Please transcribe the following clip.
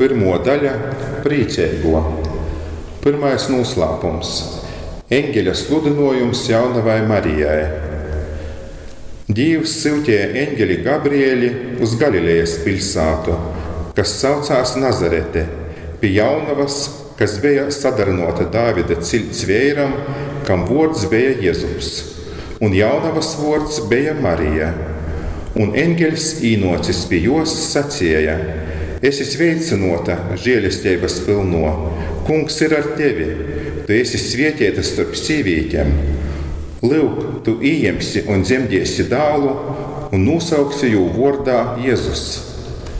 Pirmo daļa – Prīceigo. Pirmais noslēpums – Eņģeļa sludinojums jaunavai Marijai. Dievs sūtīja eņģeli Gabrieli uz Galilejas pilsētu, kas saucās Nazarete, pie jaunavas, kas bija sadarnota Dāvida cilts veiram, kam vārds bija Jēzus, un jaunavas vārds bija Marija. Un eņģelis īnocis pie jos sacīja: Esi sveicinota, žēlestības pilno, Kungs ir ar tevi, tu esi svētīta starp sīvītēm. Lūk, tu ieņemsi un dzemdēsi dēlu un nosauksi jū vārdā Jēzus.